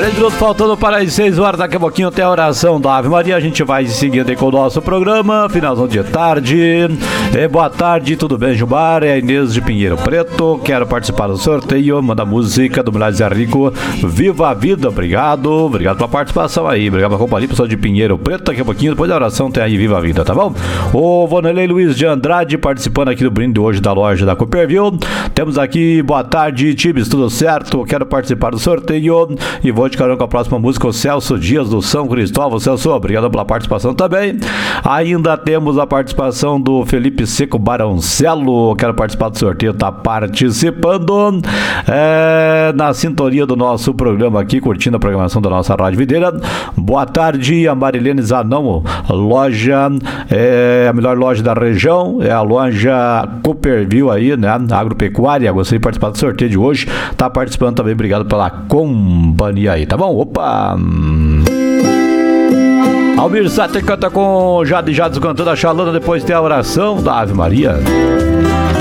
10 minutos faltando para as 6 horas. Daqui a pouquinho tem a oração da Ave Maria. A gente vai seguindo aí com o nosso programa. Finalzão de tarde. Boa tarde, tudo bem, Gilmar? É a Inês de Pinheiro Preto. Quero participar do sorteio. Manda música do Milagre Zé Rico. Viva a vida, obrigado. Obrigado pela participação aí. Obrigado pela companhia, pessoal de Pinheiro Preto. Daqui a pouquinho, depois da oração, tem aí Viva a Vida, tá bom? O Vonelei Luiz de Andrade participando aqui do brinde hoje da loja da Cooperville. Temos aqui, boa tarde, Tibes, tudo certo? Quero participar do sorteio e vou de carona com a próxima música, o Celso Dias do São Cristóvão. Celso, obrigado pela participação também. Ainda temos a participação do Felipe Seco Baroncelo. Quero participar do sorteio, tá participando na sintonia do nosso programa aqui, curtindo a programação da nossa Rádio Videira. Boa tarde, a Marilene Zanão, loja, a melhor loja da região, é a loja Cooperville aí, né, agropecuária. Gostaria de participar do sorteio de hoje, tá participando também, obrigado pela companhia aí, tá bom? Opa! Almir Sater canta com Jade Jades cantando a Xalana, depois tem a oração da Ave Maria.